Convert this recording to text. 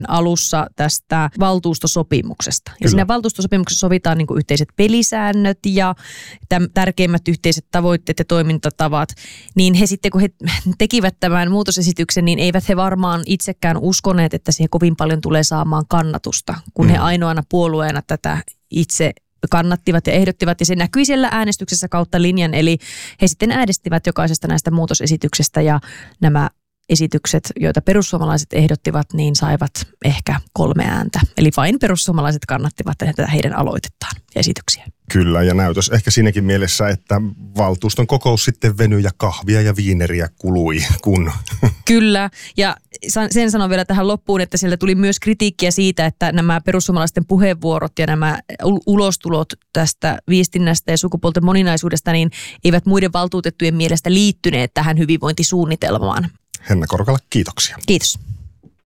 alussa tästä valtuustosopimuksesta. Ja siinä valtuustosopimuksessa sovitaan niin kuin yhteiset pelisäännöt ja tärkeimmät yhteiset tavoitteet ja toimintatavat. Niin he sitten, kun he tekivät tämän muutosesityksen, niin eivät he varmaan itsekään uskoneet, että siihen kovin paljon tulee saamaan kannatusta, kun he ainoana puolueena tätä itse kannattivat ja ehdottivat, ja se näkyi siellä äänestyksessä kautta linjan, eli he sitten äänestivät jokaisesta näistä muutosesityksestä, ja nämä esitykset, joita perussuomalaiset ehdottivat, niin saivat ehkä 3 ääntä. Eli vain perussuomalaiset kannattivat tätä heidän aloitettaan ja esityksiä. Kyllä, ja näytös ehkä siinäkin mielessä, että valtuuston kokous sitten venyi ja kahvia ja viineriä kului, kun... Kyllä, ja sen sanon vielä tähän loppuun, että sieltä tuli myös kritiikkiä siitä, että nämä perussuomalaisten puheenvuorot ja nämä ulostulot tästä viestinnästä ja sukupuolten moninaisuudesta, niin eivät muiden valtuutettujen mielestä liittyneet tähän hyvinvointisuunnitelmaan. Henna Korkala, kiitoksia. Kiitos.